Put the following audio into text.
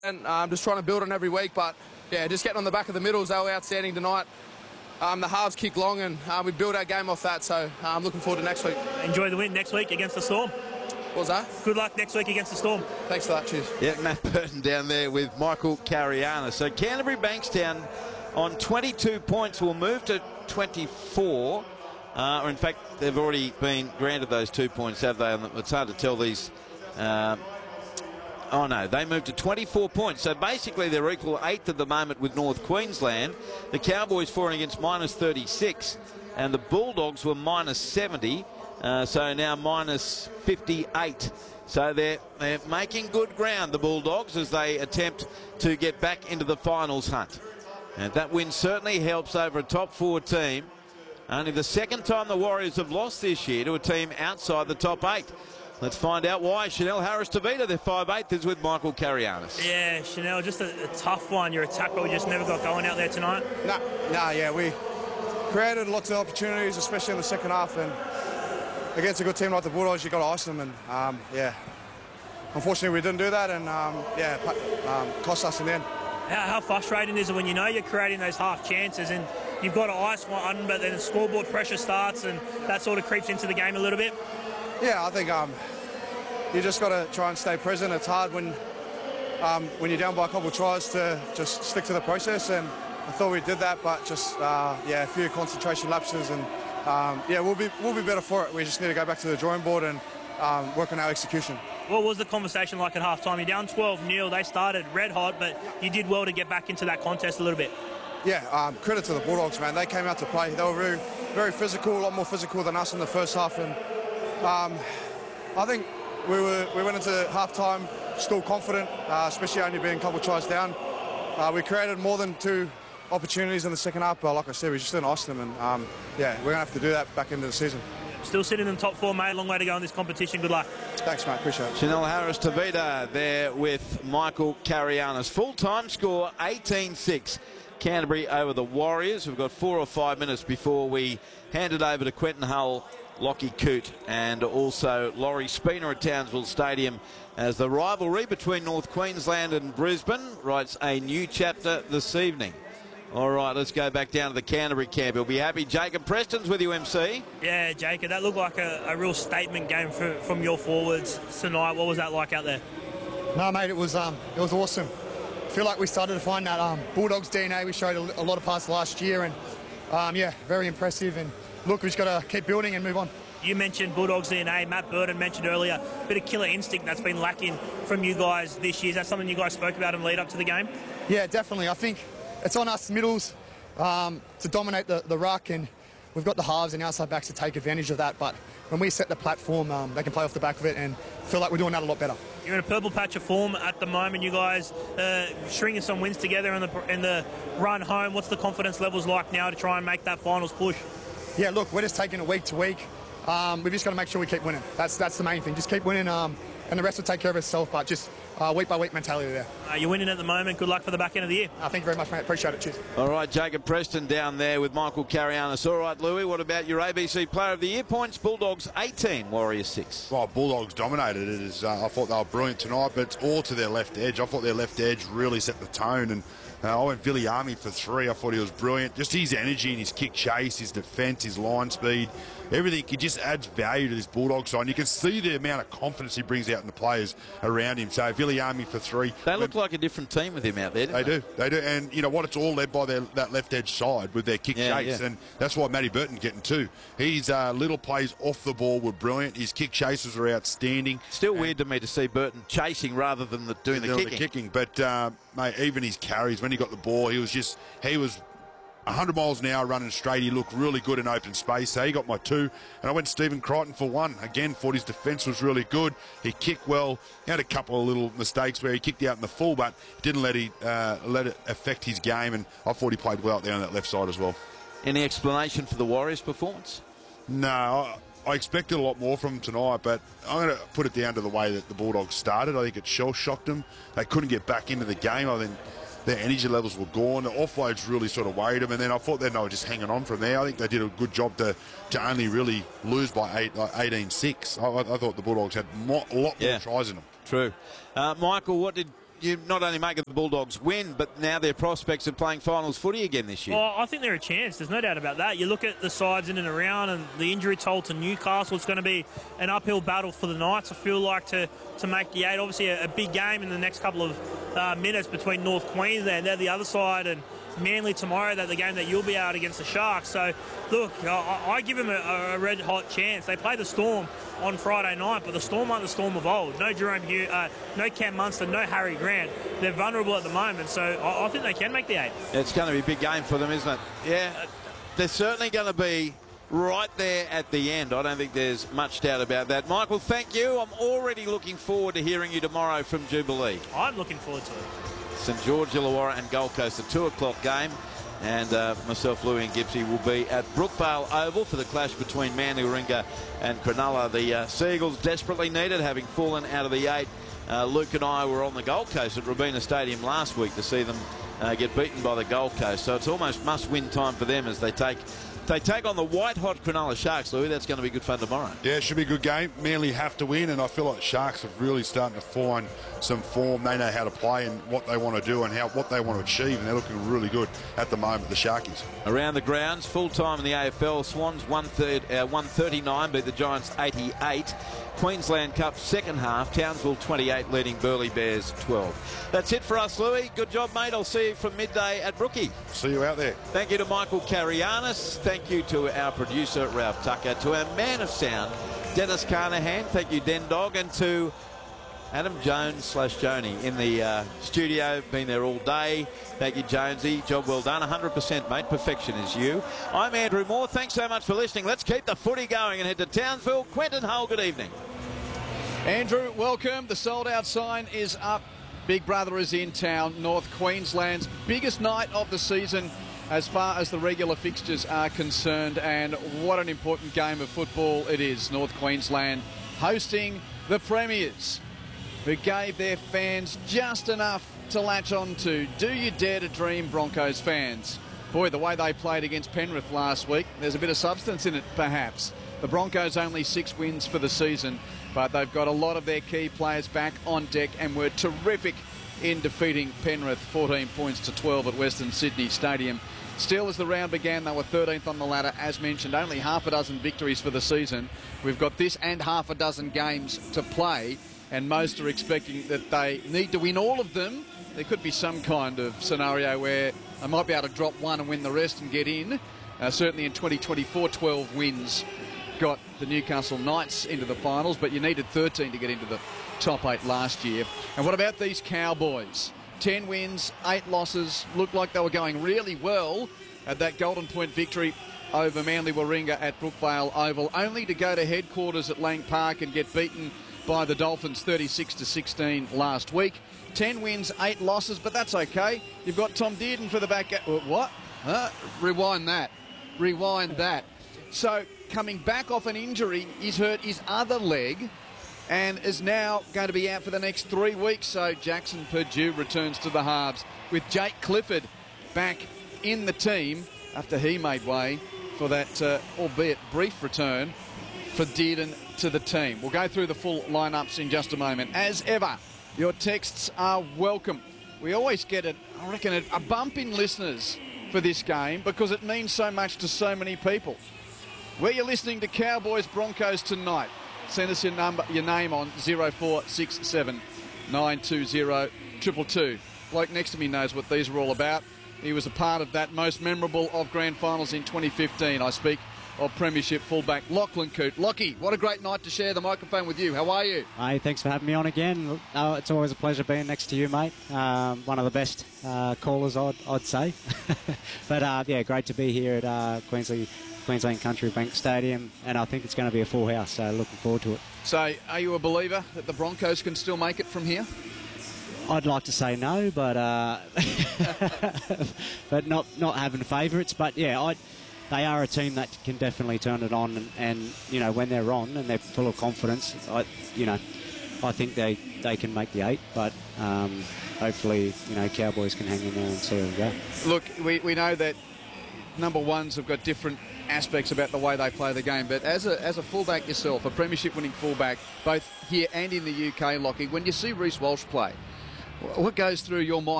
And just trying to build on every week, but yeah, just getting on the back of the middles. They were outstanding tonight. The halves kick long, and we build our game off that. So I'm looking forward to next week. Enjoy the win next week against the Storm. What was that? Good luck next week against the Storm. Thanks for that. Cheers. Yeah, Matt Burton down there with Michael Cariana. So Canterbury Bankstown on 22 points will move to 24. Or in fact, they've already been granted those 2 points, have they? It's hard to tell these. Oh no, they moved to 24 points. So basically they're equal 8th at the moment with North Queensland. The Cowboys fought against minus 36 and the Bulldogs were minus 70. So now minus 58. So they're making good ground, the Bulldogs, as they attempt to get back into the finals hunt. And that win certainly helps over a top 4 team. Only the second time the Warriors have lost this year to a team outside the top 8. Let's find out why. Chanel Harris-Tavita, their 5'8", is with Michael Carianis. Yeah, Chanel, just a tough one. Your attack, but we just never got going out there tonight. Yeah, we created lots of opportunities, especially in the second half, and against a good team like the Bulldogs, you've got to ice them, and yeah, unfortunately we didn't do that, and cost us in the end. How frustrating is it when you know you're creating those half chances and you've got to ice one, but then the scoreboard pressure starts and that sort of creeps into the game a little bit? Yeah, I think you just got to try and stay present. It's hard when you're down by a couple of tries to just stick to the process, and I thought we did that, but just a few concentration lapses, and we'll be better for it. We just need to go back to the drawing board and work on our execution. What was the conversation like at half time? You're down 12-0. They started red hot, but you did well to get back into that contest a little bit. Yeah, credit to the Bulldogs, man. They came out to play. They were very, very physical, a lot more physical than us in the first half, and I think we went into half-time still confident, especially only being a couple of tries down. We created more than 2 opportunities in the second half, but like I said, we just didn't ice them, and we're going to have to do that back into the season. Still sitting in the top 4, mate. Long way to go in this competition. Good luck. Thanks, mate. Appreciate it. Chanel Harris-Tavita there with Michael Carianis. Full-time score, 18-6. Canterbury over the Warriors. We've got 4 or 5 minutes before we hand it over to Quentin Hull, Lockie Coote and also Laurie Spina at Townsville Stadium as the rivalry between North Queensland and Brisbane writes a new chapter this evening. All right, let's go back down to the Canterbury camp. You'll be happy. Jacob Preston's with you, MC. Yeah, Jacob, that looked like a real statement game from your forwards tonight. What was that like out there? No, mate, it was awesome. I feel like we started to find that Bulldogs DNA. We showed a lot of parts last year, and very impressive. And look, we've just got to keep building and move on. You mentioned Bulldogs DNA. Matt Burton mentioned earlier a bit of killer instinct that's been lacking from you guys this year. Is that something you guys spoke about in the lead up to the game? Yeah, definitely. I think it's on us middles to dominate the ruck, and we've got the halves and outside backs to take advantage of that. But when we set the platform, they can play off the back of it, and I feel like we're doing that a lot better. You're in a purple patch of form at the moment. You guys stringing some wins together in the run home. What's the confidence levels like now to try and make that finals push? Yeah, look, we're just taking it week to week. We've just got to make sure we keep winning. That's the main thing. Just keep winning, and the rest will take care of itself. But just week by week mentality there. You're winning at the moment. Good luck for the back end of the year. Thank you very much, mate. Appreciate it. Cheers. All right, Jacob Preston down there with Michael Carianis. All right, Louis, what about your ABC Player of the Year points? Bulldogs 18, Warriors 6. Well, Bulldogs dominated it. I thought they were brilliant tonight, but it's all to their left edge. I thought their left edge really set the tone, and I went Viliami for 3. I thought he was brilliant. Just his energy and his kick chase, his defence, his line speed, everything. He just adds value to this Bulldog side. And you can see the amount of confidence he brings out in the players around him. So Viliami for 3. They look like a different team with him out there, They do. And you know what? It's all led by that left edge side with their kick chase. Yeah. And that's why Matty Burton getting 2. His little plays off the ball were brilliant. His kick chases are outstanding. Still weird to me to see Burton chasing rather than doing the kicking. But mate, even his carries, when he got the ball, he was 100 miles an hour running straight. He looked really good in open space. So he got my 2. And I went Stephen Crichton for 1. Again, thought his defence was really good. He kicked well. He had a couple of little mistakes where he kicked out in the full, but didn't let it affect his game. And I thought he played well out there on that left side as well. Any explanation for the Warriors' performance? No, I expected a lot more from them tonight, but I'm going to put it down to the way that the Bulldogs started. I think it shell-shocked them. They couldn't get back into the game. I think their energy levels were gone. The offloads really sort of weighed them, and then I thought they were just hanging on from there. I think they did a good job to only really lose by 18-6. I thought the Bulldogs had a lot more tries in them. True. Michael, what did you not only make it the Bulldogs win, but now their prospects of playing finals footy again this year. Well, I think they're a chance. There's no doubt about that. You look at the sides in and around and the injury toll to Newcastle. It's going to be an uphill battle for the Knights, I feel like, to make the 8. Obviously, a big game in the next couple of minutes between North Queensland. They're the other side, and Manly tomorrow, the game that you'll be out against the Sharks. So, look, I give them a red-hot chance. They play the Storm on Friday night, but the Storm aren't the Storm of old. No Jerome Hughes, no Cam Munster, no Harry Grant. They're vulnerable at the moment, so I think they can make the 8. It's going to be a big game for them, isn't it? Yeah, they're certainly going to be right there at the end. I don't think there's much doubt about that. Michael, thank you. I'm already looking forward to hearing you tomorrow from Jubilee. I'm looking forward to it. St George, Illawarra and Gold Coast, a 2 o'clock game. And myself, Louis and Gibbsy will be at Brookvale Oval for the clash between Manly, Warringah and Cronulla. The Seagulls desperately needed, having fallen out of the 8. Luke and I were on the Gold Coast at Robina Stadium last week to see them get beaten by the Gold Coast. So it's almost must-win time for them as they take on the white-hot Cronulla Sharks, Louis. That's going to be good fun tomorrow. Yeah, it should be a good game. Manly have to win, and I feel like the Sharks are really starting to find some form. They know how to play and what they want to do and what they want to achieve, and they're looking really good at the moment, the Sharkies. Around the grounds, full-time in the AFL, Swans 139 beat the Giants 88. Queensland Cup second half, Townsville 28 leading Burleigh Bears 12. That's it for us, Louis. Good job, mate. I'll see you from midday at Brookie. See you out there. Thank you to Michael Carianis. Thank you to our producer, Ralph Tucker. To our man of sound, Dennis Carnahan. Thank you, Den Dog. And to Adam Jones/Joni in the studio. Been there all day. Thank you, Jonesy. Job well done. 100%, mate. Perfection is you. I'm Andrew Moore. Thanks so much for listening. Let's keep the footy going and head to Townsville. Quentin Hull, good evening. Andrew, welcome. The sold-out sign is up. Big Brother is in town. North Queensland's biggest night of the season as far as the regular fixtures are concerned. And what an important game of football it is. North Queensland hosting the Premiers, who gave their fans just enough to latch on to. Do you dare to dream, Broncos fans? Boy, the way they played against Penrith last week, there's a bit of substance in it, perhaps. The Broncos only 6 wins for the season, but they've got a lot of their key players back on deck and were terrific in defeating Penrith, 14 points to 12 at Western Sydney Stadium. Still, as the round began, they were 13th on the ladder. As mentioned, only half a dozen victories for the season. We've got this and half a dozen games to play, and most are expecting that they need to win all of them. There could be some kind of scenario where they might be able to drop one and win the rest and get in. Certainly in 2024, 12 wins got the Newcastle Knights into the finals, but you needed 13 to get into the top 8 last year. And what about these Cowboys? 10 wins, 8 losses. Looked like they were going really well at that Golden Point victory over Manly Warringah at Brookvale Oval, only to go to headquarters at Lang Park and get beaten by the Dolphins 36-16 last week. 10 wins, 8 losses, but that's okay. You've got Tom Dearden for the back. What? Rewind that. So, coming back off an injury, he's hurt his other leg and is now going to be out for the next 3 weeks. So, Jackson Purdue returns to the halves with Jake Clifford back in the team after he made way for that, albeit brief return for Dearden to the team. We'll go through the full lineups in just a moment. As ever, your texts are welcome. We always get a bump in listeners for this game because it means so much to so many people. Where you're listening to Cowboys Broncos tonight, send us your name on 0467 920 222. Bloke next to me knows what these are all about. He was a part of that most memorable of grand finals in 2015. I speak of Premiership fullback Lachlan Coote. Lockie, what a great night to share the microphone with you. How are you? Hey, thanks for having me on again. It's always a pleasure being next to you, mate. One of the best callers, I'd say. But yeah, great to be here at Queensland Country Bank Stadium, and I think it's going to be a full house, so looking forward to it. So, are you a believer that the Broncos can still make it from here? I'd like to say no, but but not having favourites. But yeah, they are a team that can definitely turn it on, and you know, when they're on and they're full of confidence, I think they can make the 8. But hopefully, you know, Cowboys can hang in there and see how we go. Look, we know that number ones have got different aspects about the way they play the game, but as a fullback yourself, a premiership winning fullback, both here and in the UK, Lockie, when you see Reece Walsh play, What goes through your mind?